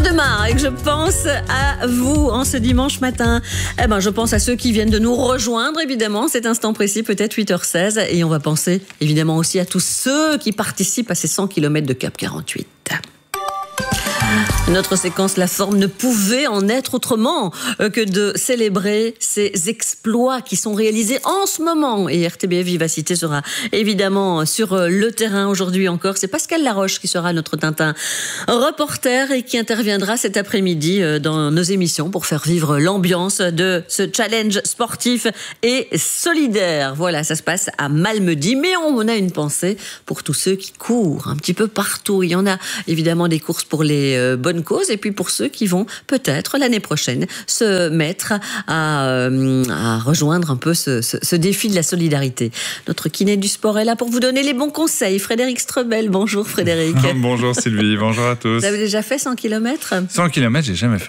démarre et que je pense à vous en ce dimanche matin, je pense à ceux qui viennent de nous rejoindre, évidemment, cet instant précis, peut-être 8h16. Et on va penser, évidemment, aussi à tous ceux qui participent à ces 100 km de Cap 48. Notre séquence La Forme ne pouvait en être autrement que de célébrer ces exploits qui sont réalisés en ce moment. Et RTBF Vivacité sera évidemment sur le terrain aujourd'hui encore. C'est Pascal Laroche qui sera notre Tintin reporter et qui interviendra cet après-midi dans nos émissions pour faire vivre l'ambiance de ce challenge sportif et solidaire. Voilà, ça se passe à Malmedy. Mais on a une pensée pour tous ceux qui courent un petit peu partout. Il y en a évidemment des courses pour les bonnes causes et puis pour ceux qui vont peut-être l'année prochaine se mettre à rejoindre un peu ce défi de la solidarité. Notre kiné du sport est là pour vous donner les bons conseils. Frédéric Strebel, bonjour Frédéric. Bonjour Sylvie, bonjour à tous. Vous avez déjà fait 100 km ? 100 km, j'ai jamais fait.